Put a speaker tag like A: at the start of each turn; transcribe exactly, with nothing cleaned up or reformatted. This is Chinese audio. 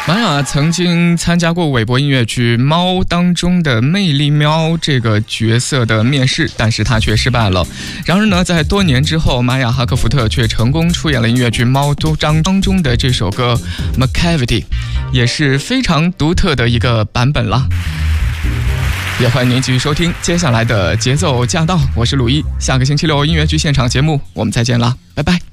A: 玛雅曾经参加过韦伯音乐剧《猫》当中的魅力喵这个角色的面试，但是他却失败了。然而呢，在多年之后，玛雅哈克福特却成功出演了音乐剧《猫》当中的这首歌《McCavity》，也是非常独特的一个版本了。也欢迎您继续收听接下来的节奏驾到，我是鲁一，下个星期六音乐剧现场节目我们再见了，拜拜。